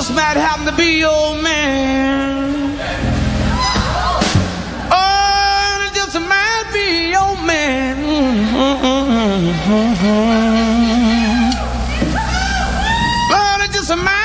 just might happen to be your man. Oh, it just might be your man. Lord, it just might